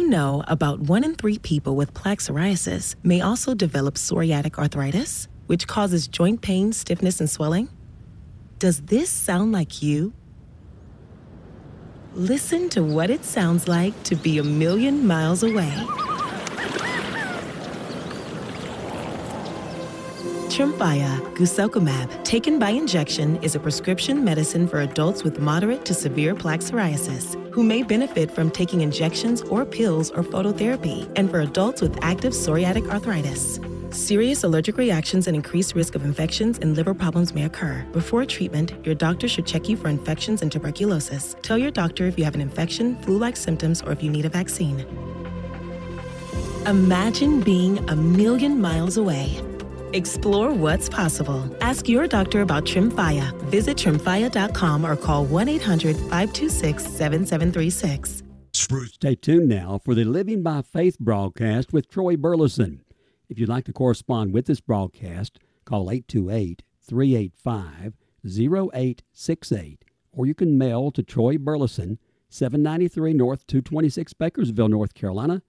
know about 1 in 3 people with plaque psoriasis may also develop psoriatic arthritis, which causes joint pain, stiffness, and swelling? Does this sound like you? Listen to what it sounds like to be a million miles away. Tremfya guselkumab, taken by injection, is a prescription medicine for adults with moderate to severe plaque psoriasis who may benefit from taking injections or pills or phototherapy, and for adults with active psoriatic arthritis. Serious allergic reactions and increased risk of infections and liver problems may occur. Before treatment, your doctor should check you for infections and tuberculosis. Tell your doctor if you have an infection, flu-like symptoms, or if you need a vaccine. Imagine being a million miles away. Explore what's possible. Ask your doctor about Tremfya. Visit Tremfya.com or call 1-800-526-7736. Stay tuned now for the Living by Faith broadcast with Troy Burleson. If you'd like to correspond with this broadcast, call 828-385-0868, or you can mail to Troy Burleson, 793 North 226 Bakersville, North Carolina,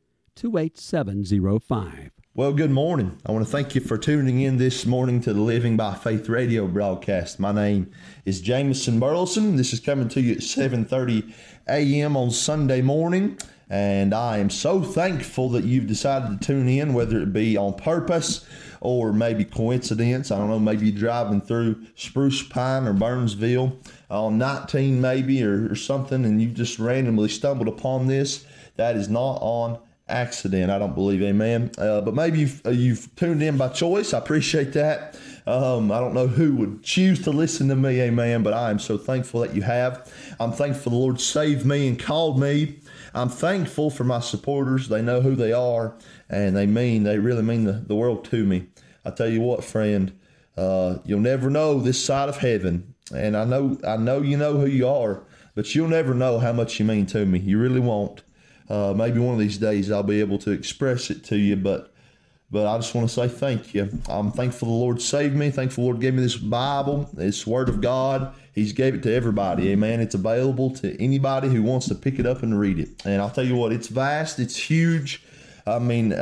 28705. Well, good morning. I want to thank you for tuning in this morning to the Living by Faith radio broadcast. My name is Jameson Burleson. This is coming to you at 7:30 a.m. on Sunday morning, and I am so thankful that you've decided to tune in, whether it be on purpose or maybe coincidence. I don't know, maybe you're driving through Spruce Pine or Burnsville on 19 maybe or something, and you just randomly stumbled upon this. That is not on accident, I don't believe, amen. But maybe you've tuned in by choice. I appreciate that. I don't know who would choose to listen to me, amen, but I am so thankful that you have. I'm thankful the Lord saved me and called me. I'm thankful for my supporters. They know who they are, and they really mean the world to me. I tell you what, friend, you'll never know this side of heaven, and I know you know who you are, but you'll never know how much you mean to me. You really won't. Maybe one of these days I'll be able to express it to you, but I just want to say thank you. I'm thankful the Lord saved me. Thankful the Lord gave me this Bible, this Word of God. He's gave it to everybody, amen. It's available to anybody who wants to pick it up and read it. And I'll tell you what, it's vast, it's huge. I mean,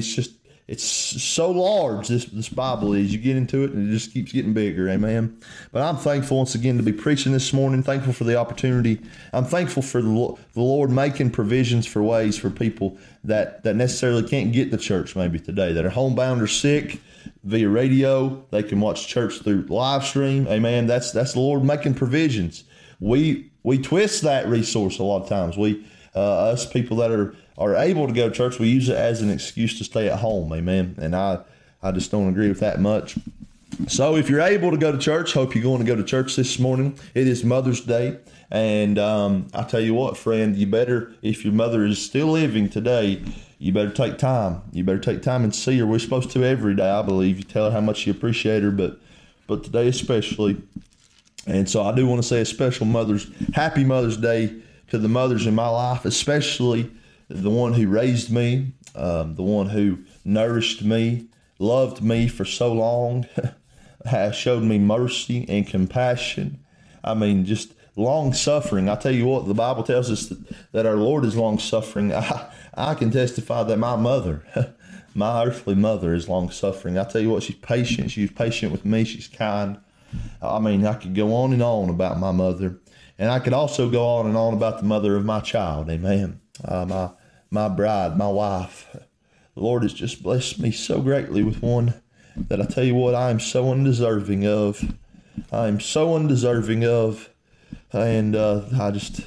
it's so large, this Bible is. You get into it and it just keeps getting bigger, amen. But I'm thankful once again to be preaching this morning, thankful for the opportunity. I'm thankful for the Lord making provisions for ways for people that necessarily can't get to church maybe today, that are homebound or sick via radio. They can watch church through live stream, amen. That's the Lord making provisions. We twist that resource a lot of times. Us people that are able to go to church, we use it as an excuse to stay at home, amen. And I just don't agree with that much. So if you're able to go to church, hope you're going to go to church this morning. It is Mother's Day, and I tell you what, friend, you better, if your mother is still living today, you better take time. You better take time and see her. We're supposed to every day, I believe. You tell her how much you appreciate her, but today especially. And so I do want to say a special Happy Mother's Day to the mothers in my life, especially the one who raised me, the one who nourished me, loved me for so long, has showed me mercy and compassion. I mean, just long-suffering. I tell you what, the Bible tells us that our Lord is long-suffering. I can testify that my mother, my earthly mother, is long-suffering. I tell you what, she's patient. She's patient with me. She's kind. I mean, I could go on and on about my mother. And I could also go on and on about the mother of my child, amen. My bride, my wife. The Lord has just blessed me so greatly with one that I tell you what, I am so undeserving of. I am so undeserving of. And I just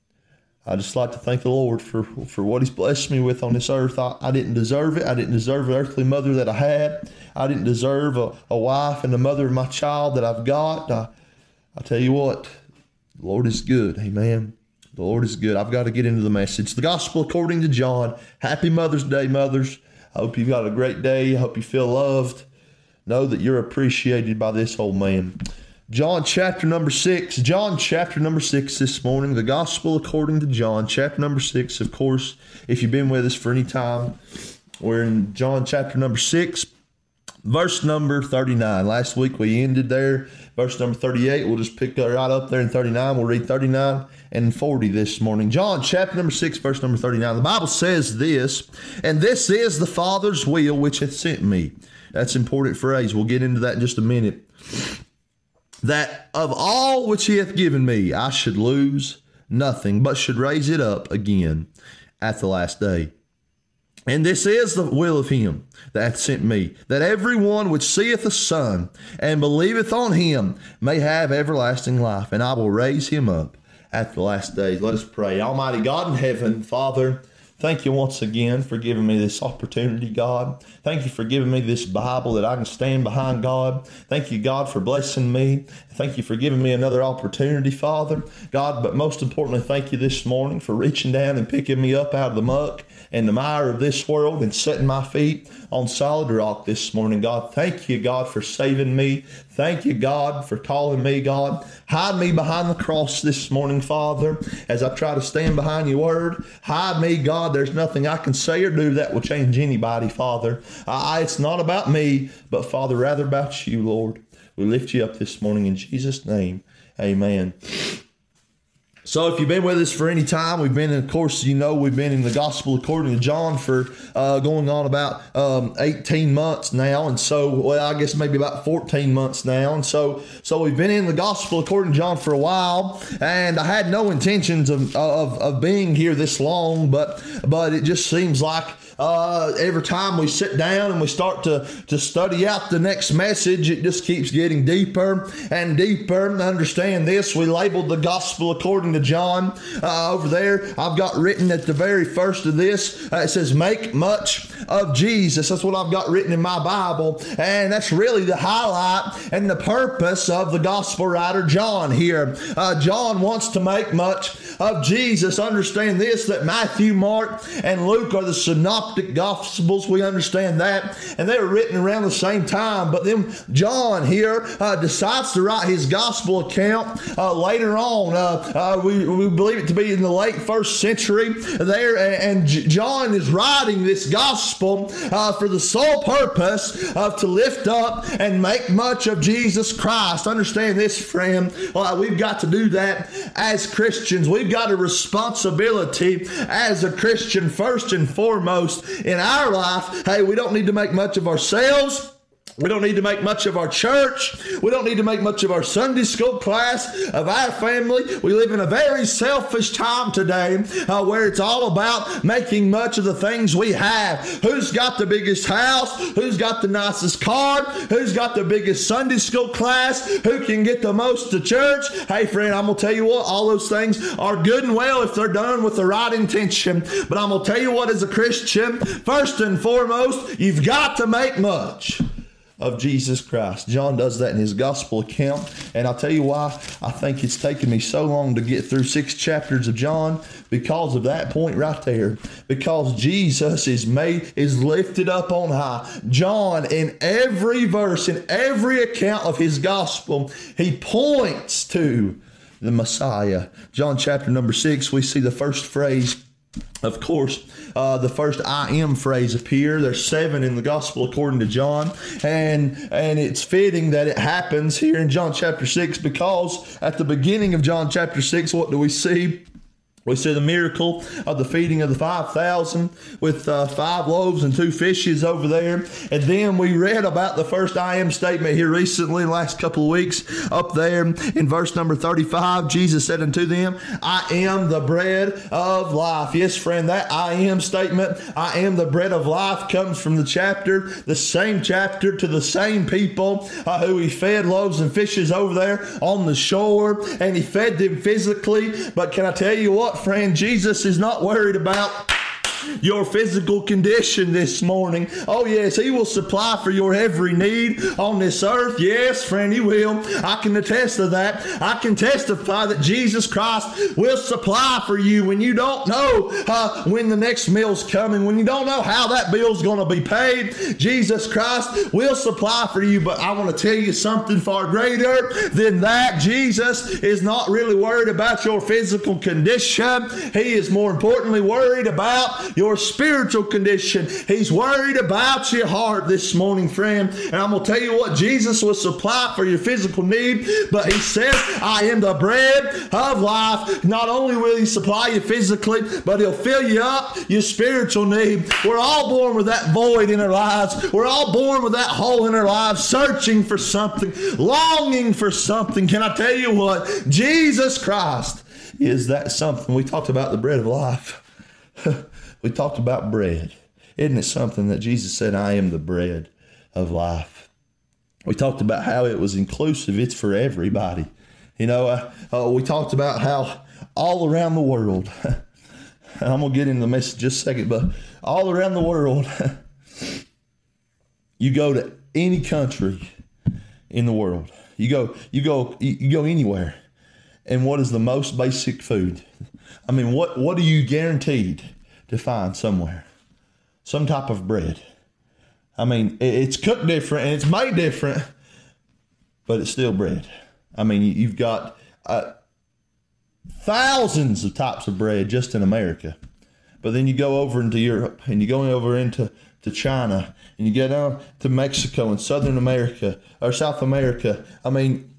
like to thank the Lord for what He's blessed me with on this earth. I didn't deserve it. I didn't deserve the earthly mother that I had. I didn't deserve a wife and the mother of my child that I've got. I tell you what, the Lord is good, amen. The Lord is good. I've got to get into the message. The Gospel according to John. Happy Mother's Day, mothers. I hope you've got a great day. I hope you feel loved. Know that you're appreciated by this old man. John chapter number 6. John chapter number 6 this morning. The Gospel according to John chapter number 6. Of course, if you've been with us for any time, we're in John chapter number 6. verse number 39. Last week we ended there. Verse number 38. We'll just pick right up there in 39. We'll read 39 and 40 this morning. John chapter number 6, verse number 39. The Bible says this, and this is the Father's will which hath sent me. That's an important phrase. We'll get into that in just a minute. That of all which he hath given me, I should lose nothing, but should raise it up again at the last day. And this is the will of him that hath sent me, that every one which seeth the Son and believeth on him may have everlasting life, and I will raise him up at the last days. Let us pray. Almighty God in heaven, Father, thank you once again for giving me this opportunity, God. Thank you for giving me this Bible that I can stand behind, God. Thank you, God, for blessing me. Thank you for giving me another opportunity, Father. God, but most importantly, thank you this morning for reaching down and picking me up out of the muck and the mire of this world and setting my feet on solid rock this morning, God. Thank you, God, for saving me. Thank you, God, for calling me, God. Hide me behind the cross this morning, Father, as I try to stand behind your word. Hide me, God. There's nothing I can say or do that will change anybody, Father. It's not about me, but, Father, rather about you, Lord. We lift you up this morning in Jesus' name. Amen. So if you've been with us for any time, we've been, of course, we've been in the Gospel according to John for going on about 18 months now. And so, well, I guess maybe about 14 months now. And so we've been in the Gospel according to John for a while. And I had no intentions of being here this long, but it just seems like every time we sit down and we start to study out the next message, it just keeps getting deeper and deeper. Understand this, we labeled the Gospel according to John over there. I've got written at the very first of this, it says, make much of Jesus. That's what I've got written in my Bible. And that's really the highlight and the purpose of the Gospel writer John here. John wants to make much of Jesus. Understand this, that Matthew, Mark, and Luke are the synoptic Gospels. We understand that. And they were written around the same time. But then John here decides to write his Gospel account later on. We believe it to be in the late first century there. And John is writing this Gospel for the sole purpose of to lift up and make much of Jesus Christ. Understand this, friend. We've got to do that as Christians. We've got a responsibility as a Christian first and foremost in our life. Hey, we don't need to make much of ourselves. We don't need to make much of our church. We don't need to make much of our Sunday school class, of our family. We live in a very selfish time today where it's all about making much of the things we have. Who's got the biggest house? Who's got the nicest car? Who's got the biggest Sunday school class? Who can get the most to church? Hey, friend, I'm going to tell you what, all those things are good and well if they're done with the right intention. But I'm going to tell you what, as a Christian, first and foremost, you've got to make much of Jesus Christ. John does that in his Gospel account. And I'll tell you why I think it's taken me so long to get through 6 chapters of John, because of that point right there. Because Jesus is lifted up on high. John, in every verse, in every account of his Gospel, he points to the Messiah. John chapter number 6, we see the first phrase. Of course, the first I am phrase appear. There's 7 in the Gospel according to John. And it's fitting that it happens here in John chapter 6, because at the beginning of John chapter 6, what do we see? We see the miracle of the feeding of the 5,000 with 5 loaves and 2 fishes over there. And then we read about the first I am statement here recently, the last couple of weeks, up there in verse number 35. Jesus said unto them, I am the bread of life. Yes, friend, that I am statement, I am the bread of life, comes from the same chapter to the same people who he fed loaves and fishes over there on the shore. And he fed them physically. But can I tell you what, friend, Jesus is not worried about your physical condition this morning. Oh yes, he will supply for your every need on this earth. Yes, friend, he will. I can attest to that. I can testify that Jesus Christ will supply for you when you don't know when the next meal's coming, when you don't know how that bill's going to be paid. Jesus Christ will supply for you. But I want to tell you something far greater than that. Jesus is not really worried about your physical condition. He is more importantly worried about about your spiritual condition. He's worried about your heart this morning, friend. And I'm going to tell you what, Jesus will supply for your physical need, but he says, I am the bread of life. Not only will he supply you physically, but he'll fill you up your spiritual need. We're all born with that void in our lives. We're all born with that hole in our lives, searching for something, longing for something. Can I tell you what? Jesus Christ is that something. We talked about the bread of life. We talked about bread. Isn't it something that Jesus said, I am the bread of life? We talked about how it was inclusive. It's for everybody. You know, we talked about how all around the world, and I'm going to get into the message in just a second, but all around the world, you go to any country in the world, you go anywhere, and what is the most basic food? I mean, what are you guaranteed to find somewhere? Some type of bread. I mean, it's cooked different and it's made different, but it's still bread. I mean, you've got thousands of types of bread just in America. But then you go over into Europe and you go over into China and you get down to Mexico and Southern America or South America. I mean,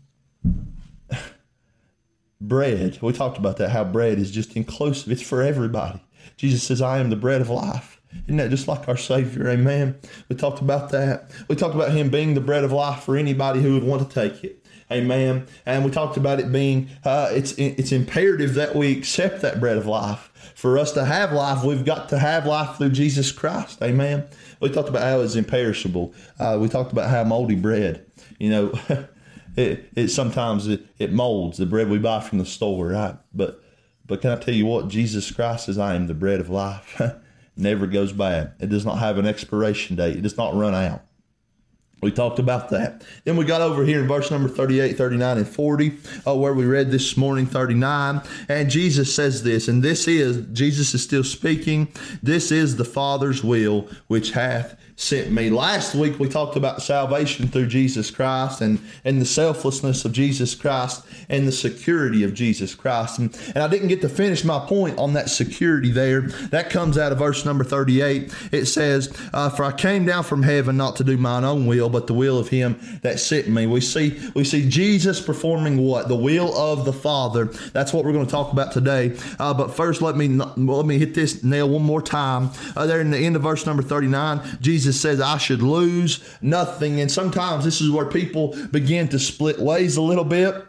bread. We talked about that, how bread is just inclusive. It's for everybody. Jesus says, I am the bread of life. Isn't that just like our Savior? Amen. We talked about that. We talked about him being the bread of life for anybody who would want to take it. Amen. And we talked about it being, it's imperative that we accept that bread of life. For us to have life, we've got to have life through Jesus Christ. Amen. We talked about how it's imperishable. We talked about how moldy bread, you know, it sometimes it molds, the bread we buy from the store, right? But can I tell you what? Jesus Christ says, I am the bread of life. Never goes bad. It does not have an expiration date. It does not run out. We talked about that. Then we got over here in verse number 38, 39, and 40, where we read this morning, 39. And Jesus says this, and Jesus is still speaking, this is the Father's will which hath sent me. Last week we talked about salvation through Jesus Christ and the selflessness of Jesus Christ and the security of Jesus Christ. And I didn't get to finish my point on that security there. That comes out of verse number 38. It says, for I came down from heaven not to do mine own will, but the will of him that sent me. We see Jesus performing what? The will of the Father. That's what we're going to talk about today. But first, let me hit this nail one more time. There in the end of verse number 39, Jesus says, I should lose nothing. And sometimes this is where people begin to split ways a little bit.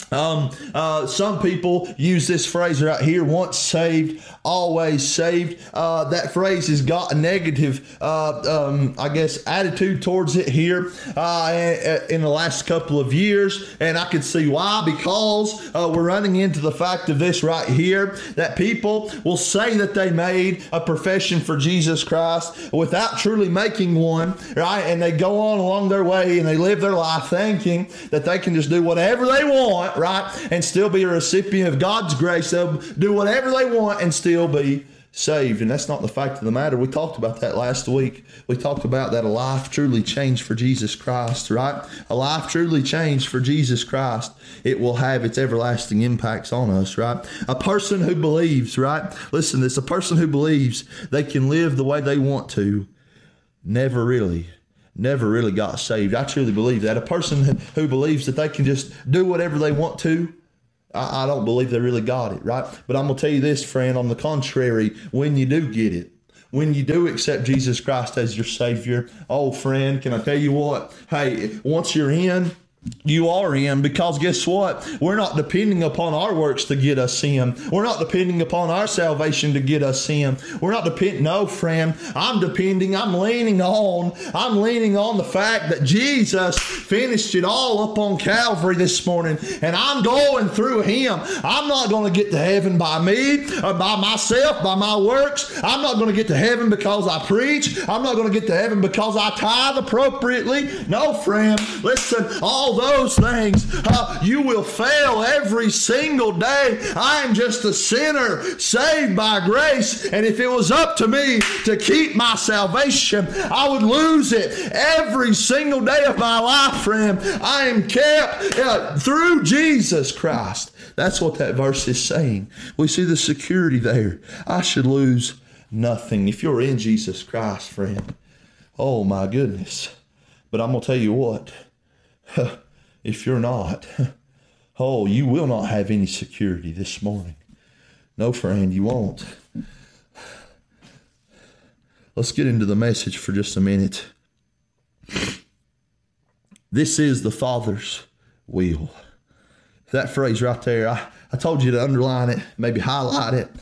Some people use this phrase right here, once saved, always saved. That phrase has got a negative, I guess, attitude towards it here in the last couple of years. And I can see why, because we're running into the fact of this right here, that people will say that they made a profession for Jesus Christ without truly making one, right? And they go on along their way and they live their life thinking that they can just do whatever they want, right? And still be a recipient of God's grace. They'll do whatever they want and still be saved. And that's not the fact of the matter. We talked about that last week. We talked about that a life truly changed for Jesus Christ, right? A life truly changed for Jesus Christ. It will have its everlasting impacts on us, right? A person who believes, right? Listen to this. A person who believes they can live the way they want to never really got saved. I truly believe that. A person who believes that they can just do whatever they want to, I don't believe they really got it, right? But I'm going to tell you this, friend, on the contrary, when you do get it, when you do accept Jesus Christ as your Savior, oh, friend, can I tell you what? Hey, once you're in, you are in, because guess what? We're not depending upon our works to get us in. We're not depending upon our salvation to get us in. We're not depending. No, friend. I'm leaning on the fact that Jesus finished it all up on Calvary this morning, and I'm going through him. I'm not going to get to heaven by me or by myself, by my works. I'm not going to get to heaven because I preach. I'm not going to get to heaven because I tithe appropriately. No, friend. Listen, all those things, you will fail every single day. I am just a sinner saved by grace, and if it was up to me to keep my salvation, I would lose it every single day of my life, friend. I am kept through Jesus Christ. That's what that verse is saying. We see the security there. I should lose nothing. If you're in Jesus Christ, friend, oh my goodness. But I'm going to tell you what, if you're not, oh, you will not have any security this morning. No, friend, you won't. Let's get into the message for just a minute. This is the Father's will. That phrase right there, I told you to underline it, maybe highlight it.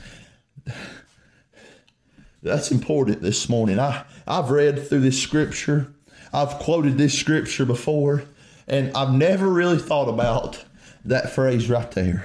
That's important this morning. I've read through this scripture. I've quoted this scripture before, and I've never really thought about that phrase right there.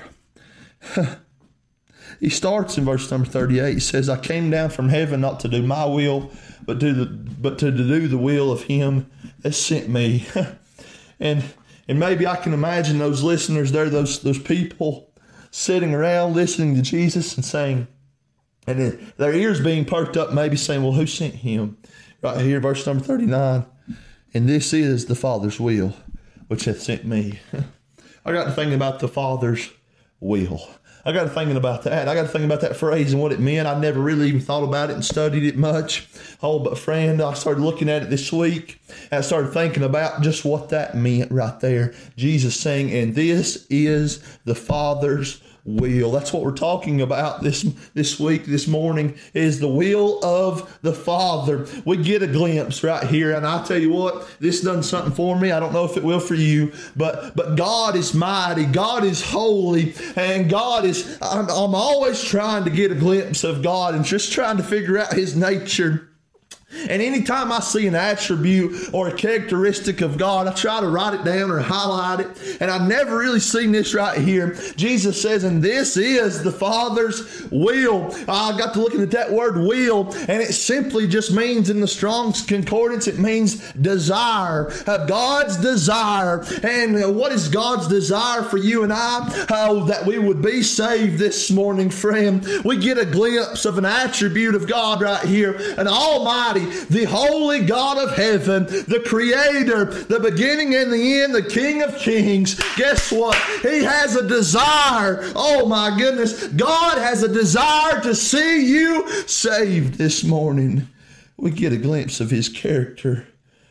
He starts in verse number 38. He says, I came down from heaven not to do my will, but to do the will of him that sent me. And maybe I can imagine those listeners there, those people sitting around listening to Jesus and saying, and their ears being perked up, maybe saying, well, who sent him? Right here, verse number 39. And this is the Father's will, which hath sent me. I got to thinking about the Father's will. I got to thinking about that. I got to thinking about that phrase and what it meant. I never really even thought about it and studied it much. Oh, but friend, I started looking at it this week, and I started thinking about just what that meant right there. Jesus saying, and this is the Father's will. That's what we're talking about this week, this morning, is the will of the Father. We get a glimpse right here, and I tell you what, this done something for me. I don't know if it will for you, but God is mighty, God is holy, and God is, I'm always trying to get a glimpse of God and just trying to figure out his nature. And anytime I see an attribute or a characteristic of God, I try to write it down or highlight it. And I've never really seen this right here. Jesus says, and this is the Father's will. I got to looking at that word will, and it simply just means, in the Strong's Concordance, it means desire. God's desire. And what is God's desire for you and I? Oh, that we would be saved this morning, friend. We get a glimpse of an attribute of God right here. An almighty, the holy God of heaven, the creator, the beginning and the end, the King of kings. Guess what? He has a desire. Oh my goodness. God has a desire to see you saved this morning. We get a glimpse of his character.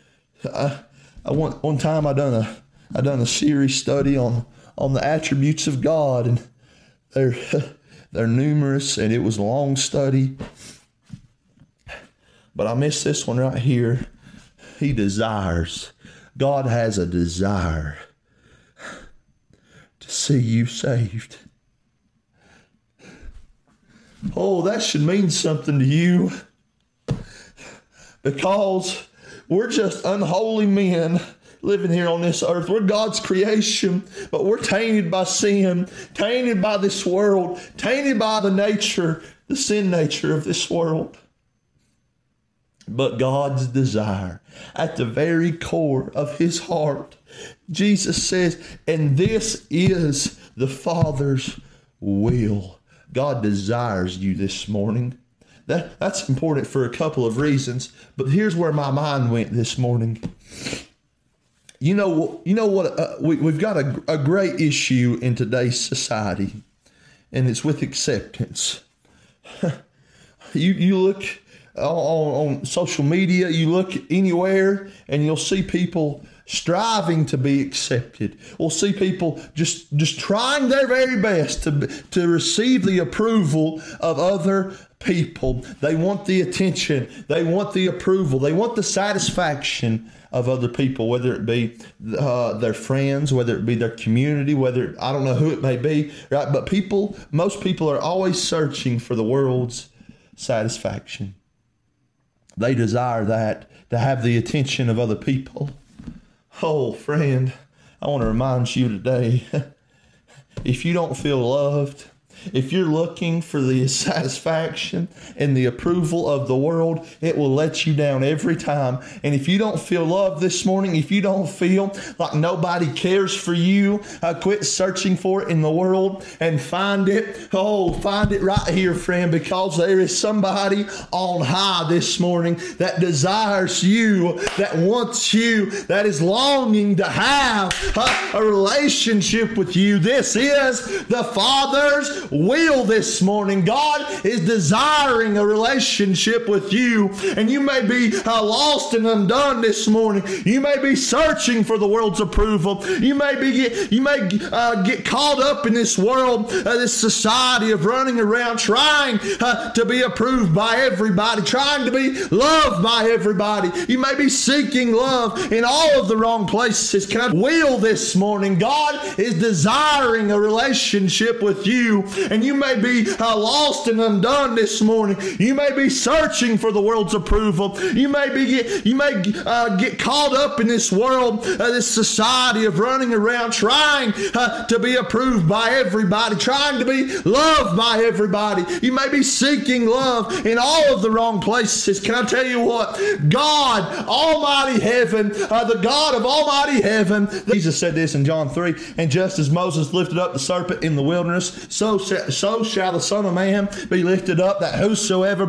One time I done a series study on the attributes of God, and they're numerous, and it was a long study. But I missed this one right here. He desires. God has a desire to see you saved. Oh, that should mean something to you, because we're just unholy men living here on this earth. We're God's creation, but we're tainted by sin, tainted by this world, tainted by the sin nature of this world. But God's desire, at the very core of his heart, Jesus says, and this is the Father's will. God desires you this morning. That's important for a couple of reasons, but here's where my mind went this morning. You know what? We've got a great issue in today's society, and it's with acceptance. You look on social media, you look anywhere, and you'll see people striving to be accepted. We'll see people just trying their very best to receive the approval of other people. They want the attention. They want the approval. They want the satisfaction of other people, whether it be their friends, whether it be their community, whether, I don't know who it may be, right? But most people are always searching for the world's satisfaction. They desire that, to have the attention of other people. Oh, friend, I want to remind you today, if you don't feel loved, if you're looking for the satisfaction and the approval of the world, it will let you down every time. And if you don't feel loved this morning, if you don't feel like nobody cares for you, quit searching for it in the world and find it. Oh, find it right here, friend, because there is somebody on high this morning that desires you, that wants you, that is longing to have a relationship with you. This is the Father's will this morning. God is desiring a relationship with you, and you may be lost and undone this morning. You may be searching for the world's approval. You may get caught up in this world, this society of running around trying to be approved by everybody, trying to be loved by everybody. You may be seeking love in all of the wrong places. Can I will this morning? God is desiring a relationship with you, and you may be lost and undone this morning. You may be searching for the world's approval. You may get caught up in this world, this society of running around trying to be approved by everybody, trying to be loved by everybody. You may be seeking love in all of the wrong places. Can I tell you what? God, Almighty Heaven, the God of Almighty Heaven. Jesus said this in John 3, and just as Moses lifted up the serpent in the wilderness, so shall the Son of Man be lifted up, that whosoever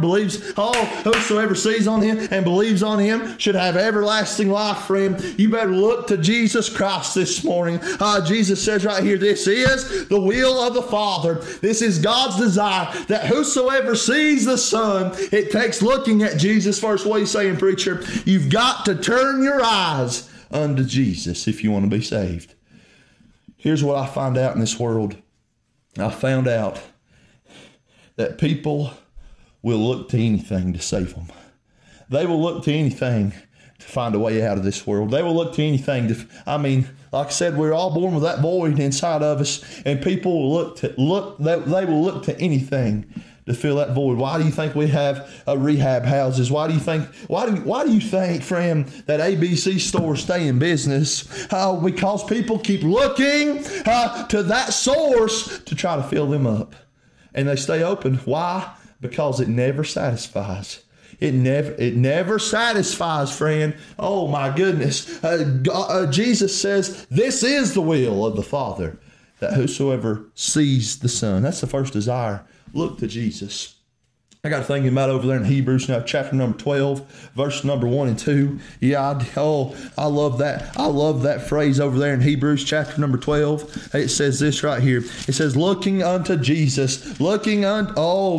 sees on him and believes on him should have everlasting life. Friend, you better look to Jesus Christ this morning. Jesus says right here, this is the will of the Father. This is God's desire, that whosoever sees the Son. It takes looking at Jesus first. What are you saying, preacher? You've got to turn your eyes unto Jesus if you want to be saved. Here's what I find out in this world. I found out that people will look to anything to save them. They will look to anything to find a way out of this world. They will look to anything like I said, we're all born with that void inside of us, and people will they will look to anything to fill that void. Why do you think we have rehab houses? Why do you think, friend, that ABC stores stay in business? Because people keep looking to that source to try to fill them up. And they stay open. Why? Because it never satisfies. It never satisfies, friend. Oh my goodness. Jesus says, this is the will of the Father, that whosoever sees the Son. That's the first desire. Look to Jesus. I got thinking about over there in Hebrews now, chapter number 12, verse number 1 and 2. Yeah, I love that. I love that phrase over there in Hebrews chapter number 12. It says this right here. It says, looking unto Jesus, looking unto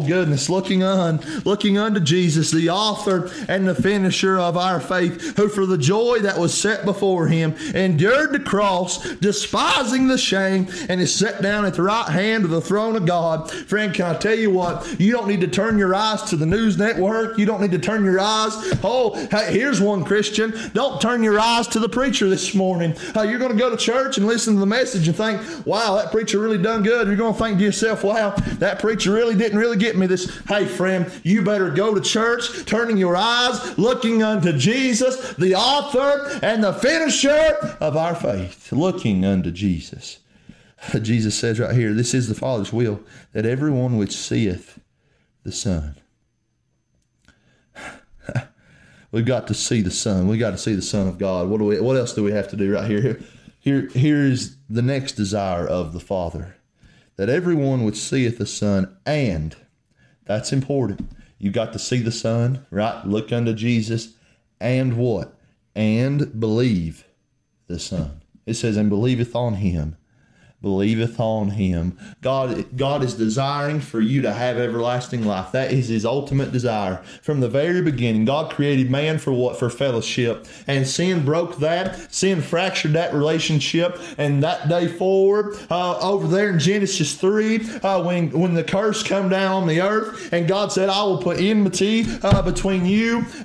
Jesus, the author and the finisher of our faith, who for the joy that was set before him endured the cross, despising the shame, and is set down at the right hand of the throne of God. Friend, can I tell you what? You don't need to turn your eyes to the news network. You don't need to turn your eyes. Here's one, Christian. Don't turn your eyes to the preacher this morning. You're going to go to church and listen to the message and think, wow, that preacher really done good. You're going to think to yourself, wow, that preacher really didn't really get me this. Hey, friend, you better go to church, turning your eyes, looking unto Jesus, the author and the finisher of our faith. Looking unto Jesus. Jesus says right here, this is the Father's will, that everyone which seeth the Son. We've got to see the Son. We've got to see the Son of God. What else do we have to do right here? Here is the next desire of the Father, that everyone which seeth the Son, and that's important. You've got to see the Son, right? Look unto Jesus, and what? And believe the Son. It says, and believeth on him. Believeth on him. God is desiring for you to have everlasting life. That is his ultimate desire. From the very beginning, God created man for what? For fellowship. And sin broke that. Sin fractured that relationship. And that day forward, over there in Genesis 3, when the curse come down on the earth, and God said, I will put enmity between you